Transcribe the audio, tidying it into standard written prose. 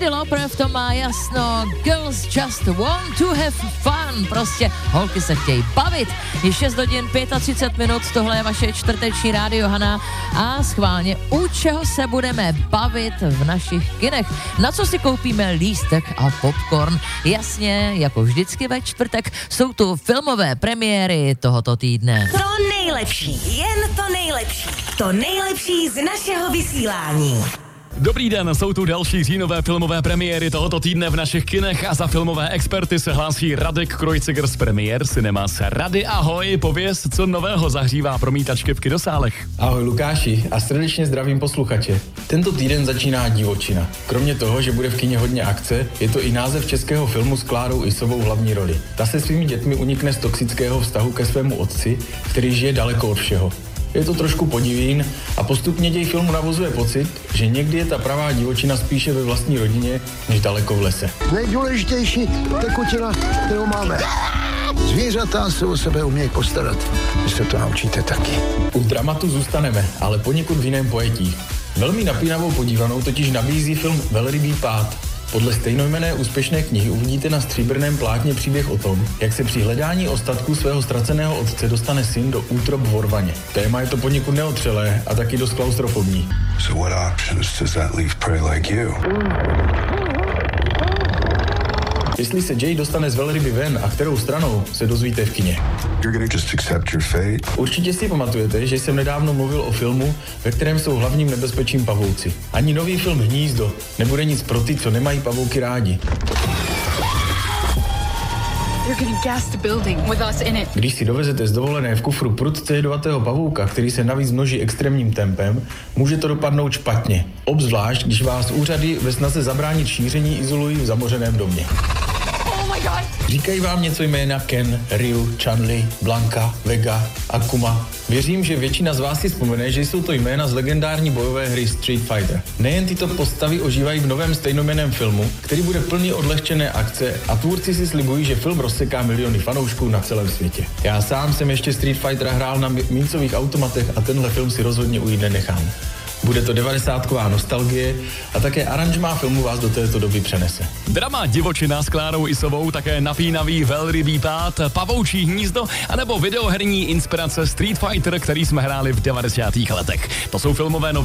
Cyndi Lauper v tom má jasno, girls just want to have fun, prostě holky se chtějí bavit. Je 6 hodin 35 minut, tohle je vaše čtvrteční rádio Hana a schválně, u čeho se budeme bavit v našich kinech. Na co si koupíme lístek a popcorn? Jasně, jako vždycky ve čtvrtek jsou tu filmové premiéry tohoto týdne. To nejlepší, jen to nejlepší. To nejlepší z našeho vysílání. Dobrý den, jsou tu další říjnové filmové premiéry tohoto týdne v našich kinech a za filmové experty se hlásí Radek Kreuziger z Premiér Cinemas. Rady, ahoj, pověz, co nového zahřívá promítačky v kinosálech. Ahoj Lukáši a srdečně zdravím posluchače. Tento týden začíná Divočina. Kromě toho, že bude v kině hodně akce, je to i název českého filmu s Klárou Isovou v hlavní roli. Ta se svými dětmi unikne z toxického vztahu ke svému otci, který žije daleko od všeho. Je to trošku podivín a postupně děj filmu navozuje pocit, že někdy je ta pravá divočina spíše ve vlastní rodině, než daleko v lese. Nejdůležitější tekutina, kterou máme. Zvířata se o sebe umějí postarat. Vy se to naučíte taky. U dramatu zůstaneme, ale poněkud v jiném pojetí. Velmi napínavou podívanou totiž nabízí film Velrybí pád. Podle stejnojmenné úspěšné knihy uvidíte na stříbrném plátně příběh o tom, jak se při hledání ostatků svého ztraceného otce dostane syn do útrob v Orvaně. Téma je to poněkud neotřelé a taky dost klaustrofobní. So what options does that leave prey like you? Jestli se Jay dostane z velryby ven a kterou stranou, se dozvíte v kině. You're gonna just accept your fate. Určitě si pamatujete, že jsem nedávno mluvil o filmu, ve kterém jsou hlavním nebezpečím pavouci. Ani nový film Hnízdo nebude nic pro ty, co nemají pavouky rádi. Když si dovezete z dovolené v kufru prudce jedovatého pavouka, který se navíc množí extrémním tempem, může to dopadnout špatně. Obzvlášť, když vás úřady ve snaze zabránit šíření izolují v zamořeném domě. Říkají vám něco jména Ken, Ryu, Chun-Li, Blanka, Vega, Akuma. Věřím, že většina z vás si vzpomene, že jsou to jména z legendární bojové hry Street Fighter. Nejen tyto postavy ožívají v novém stejnojmenném filmu, který bude plný odlehčené akce a tvůrci si slibují, že film rozseká miliony fanoušků na celém světě. Já sám jsem ještě Street Fighter hrál na mincových automatech a tenhle film si rozhodně ujít nenechám. Bude to 90ková nostalgie a také aranžmá filmu vás do této doby přenese. Drama Divočina s Klárou Isovou, také napínavý Velrybí pád, Pavoučí hnízdo anebo videoherní inspirace Street Fighter, který jsme hráli v 90. letech. To jsou filmové novinky